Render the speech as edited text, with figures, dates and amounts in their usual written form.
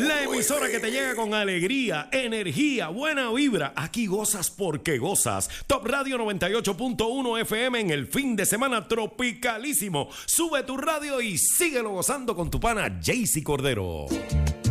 La emisora que te llega con alegría, energía, buena vibra. Aquí gozas porque gozas. Top Radio 98.1 FM en el fin de semana tropicalísimo. Sube tu radio y síguelo gozando con tu pana Jaycee Cordero.